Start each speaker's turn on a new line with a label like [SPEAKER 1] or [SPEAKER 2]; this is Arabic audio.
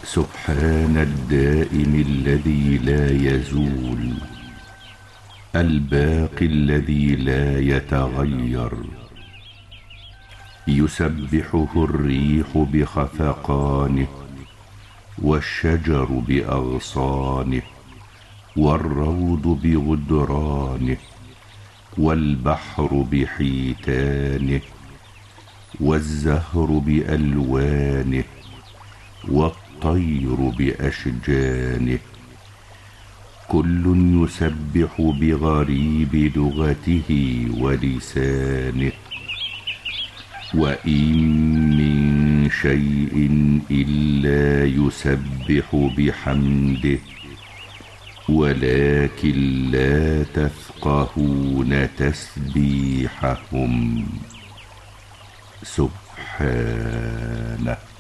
[SPEAKER 1] سبحان الدائم الذي لا يزول، الباقي الذي لا يتغير. يسبحه الريح بخفقانه، والشجر بأغصانه، والروض بغدرانه، والبحر بحيتانه، والزهر بألوانه، والطير بأشجانه. كل يسبح بغريب لغته ولسانه. وإن من شيء إلا يسبح بحمده، ولكن لا تفقهون تسبيحهم. سبحانه.